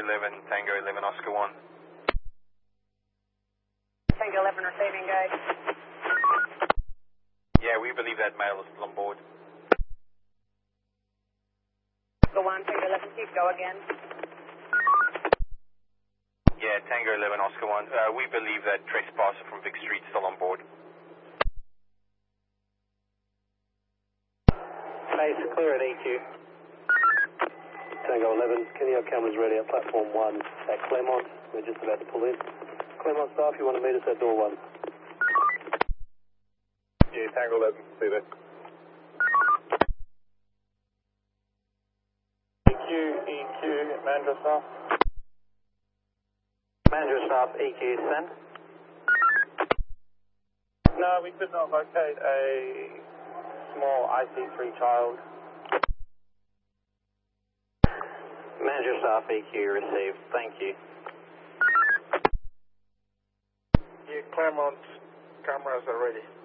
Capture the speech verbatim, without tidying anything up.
eleven, Tango eleven, Oscar one. Tango eleven receiving, go. Yeah, we believe that male is still on board. Oscar one, Tango eleven, keep go again. Yeah, Tango eleven, Oscar one. Uh, we believe that trespasser from Vic Street still on board. Base clear at E Q. Tango eleven, can you have cameras ready at platform one at Claremont? We're just about to pull in. Claremont staff, you want to meet us at door one? Yeah, Tango eleven, see that. E Q, E Q, manager staff. Manager staff, E Q, send. No, we could not locate a small I C three child. Manager staff, E Q, received. Thank you. Yeah, Claremont cameras are ready.